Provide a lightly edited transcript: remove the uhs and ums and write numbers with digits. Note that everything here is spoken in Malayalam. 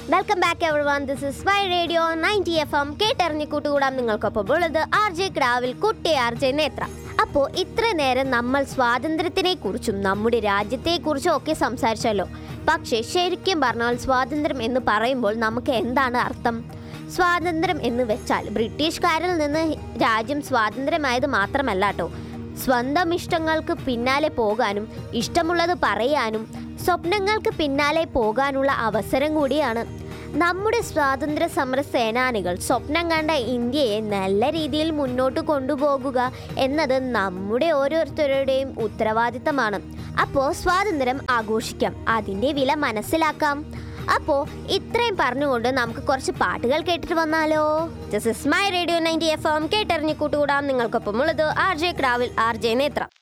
Welcome back everyone. This is my radio 90 FM. കേട്ടറിഞ്ഞ് കൂട്ടുകൂടാം നിങ്ങൾക്കൊപ്പം ഉള്ളത് RJ ക്രാവിൽ കുട്ടി RJ നേത്ര. അപ്പോൾ ഇത്ര നേരം നമ്മൾ സ്വാതന്ത്ര്യത്തിനെ കുറിച്ചും നമ്മുടെ രാജ്യത്തെക്കുറിച്ചും ഒക്കെ സംസാരിച്ചല്ലോ. പക്ഷേ ശരിക്കും പറഞ്ഞാൽ സ്വാതന്ത്ര്യം എന്ന് പറയുമ്പോൾ നമുക്ക് എന്താണ് അർത്ഥം? സ്വാതന്ത്ര്യം എന്ന് വെച്ചാൽ ബ്രിട്ടീഷുകാരിൽ നിന്ന് രാജ്യം സ്വാതന്ത്ര്യമായത് മാത്രമല്ല കേട്ടോ. സ്വന്തം ഇഷ്ടങ്ങൾക്ക് പിന്നാലെ പോകാനും ഇഷ്ടമുള്ളത് പറയാനും സ്വപ്നങ്ങൾക്ക് പിന്നാലെ പോകാനുള്ള അവസരം കൂടിയാണ്. നമ്മുടെ സ്വാതന്ത്ര്യ സമര സേനാനികൾ സ്വപ്നം കണ്ട ഇന്ത്യയെ നല്ല രീതിയിൽ മുന്നോട്ട് കൊണ്ടുപോകുക എന്നത് നമ്മുടെ ഓരോരുത്തരുടെയും ഉത്തരവാദിത്തമാണ്. അപ്പോൾ സ്വാതന്ത്ര്യം ആഘോഷിക്കാം, അതിൻ്റെ വില മനസ്സിലാക്കാം. അപ്പോൾ ഇത്രയും പറഞ്ഞുകൊണ്ട് നമുക്ക് കുറച്ച് പാട്ടുകൾ കേട്ടിട്ട് വന്നാലോ? This is my radio 90 FM. കേട്ടറിഞ്ഞ് കൂട്ടുകൂടാം നിങ്ങൾക്കൊപ്പം ഉള്ളത് RJ ക്രാവിൽ RJ നേത്ര.